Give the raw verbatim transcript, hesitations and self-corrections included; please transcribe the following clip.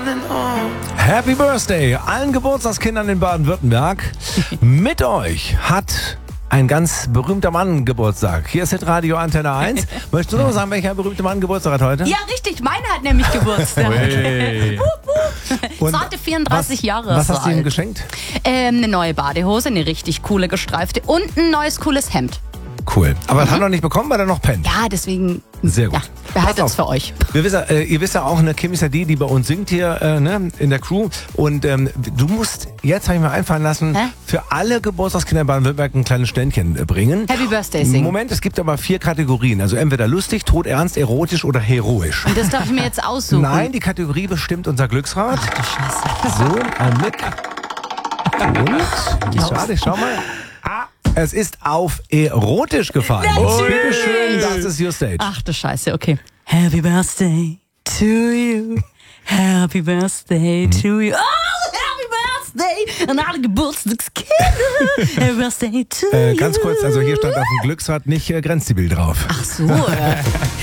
Happy Birthday allen Geburtstagskindern in Baden-Württemberg. Mit euch hat ein ganz berühmter Mann Geburtstag. Hier ist Radio Antenne eins. Möchtest du noch sagen, welcher berühmte Mann Geburtstag hat heute? Ja, richtig. Meiner hat nämlich Geburtstag. Zarte vierunddreißig was, Jahre. Was so hast du ihm alt. geschenkt? Ähm, eine neue Badehose, eine richtig coole gestreifte und ein neues cooles Hemd. Cool. Aber das hat er noch nicht bekommen, weil er noch pennt. Ja, deswegen. Sehr gut. Ja, behaltet Pass es auf. für euch. Wir wissen, äh, ihr wisst ja auch, ne, Kim ist ja die, die bei uns singt hier äh, ne, in der Crew. Und ähm, du musst, jetzt habe ich mir einfallen lassen, Hä? für alle Geburtstagskinder in Baden-Württemberg ein kleines Ständchen äh, bringen. Happy Birthday singen. Moment, es gibt aber vier Kategorien. Also entweder lustig, todernst, erotisch oder heroisch. Und das darf ich mir jetzt aussuchen. Nein, die Kategorie bestimmt unser Glücksrad. Ach du Scheiße. So, ein Blick. Und, schade, schau mal. Ah, es ist auf erotisch gefallen. Bitte schön, das ist your stage. Ach du Scheiße, okay. Happy Birthday to you. Happy Birthday to you. Oh, Happy Birthday an alle Geburtstagskinder. Happy Birthday to Äh, you. ganz kurz, also hier stand auf dem Glücksrad nicht äh, Grenzzibil drauf. Ach so. Äh.